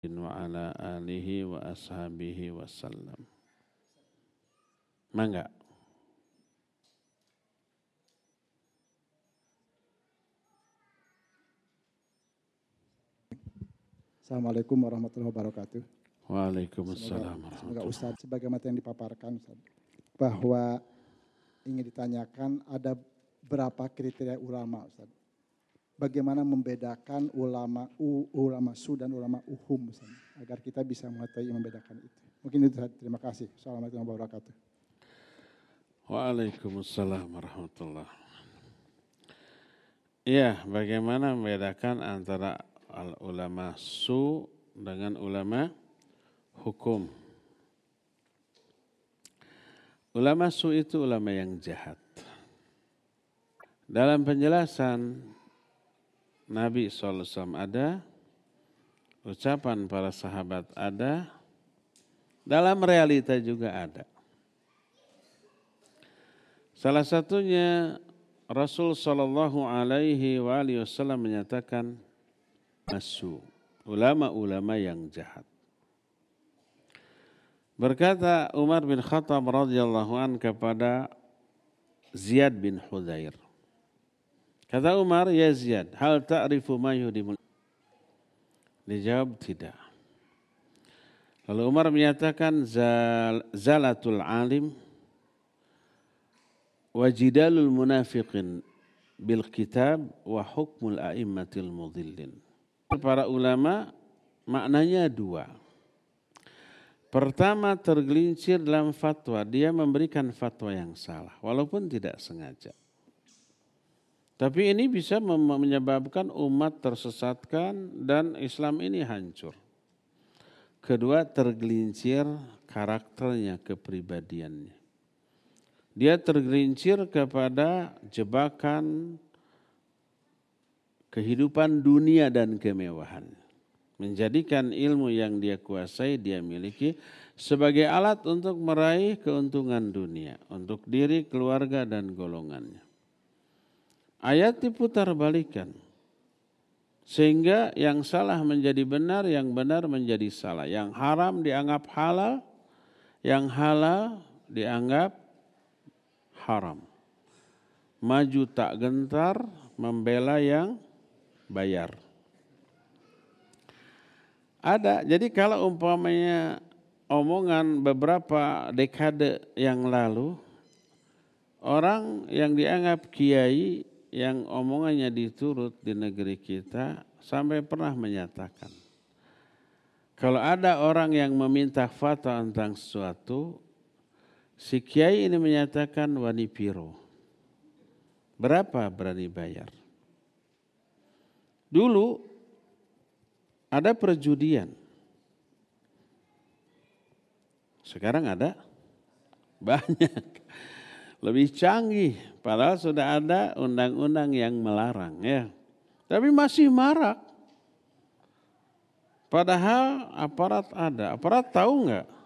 wa ala alihi wa ashabihi wasallam. Mangga. Assalamualaikum warahmatullahi wabarakatuh. Waalaikumsalam warahmatullahi Semoga Ustaz, sebagaimana yang dipaparkan Ustaz, bahwa ingin ditanyakan ada berapa kriteria ulama Ustaz. Bagaimana membedakan ulama su dan ulama uhum Ustaz, agar kita bisa mengetahui membedakan itu. Mungkin itu Ustaz. Terima kasih. Assalamualaikum warahmatullahi wabarakatuh. Waalaikumsalam warahmatullahi wabarakatuh. Iya, bagaimana membedakan antara ulama su dengan ulama hukum. Ulama su itu ulama yang jahat. Dalam penjelasan Nabi SAW ada, ucapan para sahabat ada, dalam realita juga ada. Salah satunya Rasul Sallallahu Alaihi Wasallam menyatakan masu, ulama-ulama yang jahat. Berkata Umar bin Khattab radhiyallahu an kepada Ziyad bin Hudzair. Kata Umar, ya Ziyad, hal ta'rifu ma yuhdimul? Dijawab tidak. Lalu Umar menyatakan zalatul alim wa jidalul munafiqin bil kitab wa hukmul a'immatil mudhillin. Para ulama maknanya dua. Pertama, tergelincir dalam fatwa, dia memberikan fatwa yang salah walaupun tidak sengaja. Tapi ini bisa menyebabkan umat tersesatkan dan Islam ini hancur. Kedua, tergelincir karakternya, kepribadiannya. Dia tergelincir kepada jebakan kehidupan dunia dan kemewahan. Menjadikan ilmu yang dia kuasai, dia miliki sebagai alat untuk meraih keuntungan dunia, untuk diri, keluarga, dan golongannya. Ayat diputar balikan. Sehingga yang salah menjadi benar, yang benar menjadi salah. Yang haram dianggap halal, yang halal dianggap haram. Maju tak gentar, membela yang bayar. Ada, jadi kalau umpamanya omongan beberapa dekade yang lalu, orang yang dianggap kiai yang omongannya diturut di negeri kita sampai pernah menyatakan, kalau ada orang yang meminta fatwa tentang sesuatu, si kiai ini menyatakan wani piro. Berapa berani bayar? Dulu ada perjudian. Sekarang ada banyak. Lebih canggih, padahal sudah ada undang-undang yang melarang ya. Tapi masih marak. Padahal aparat ada. Aparat tahu nggak?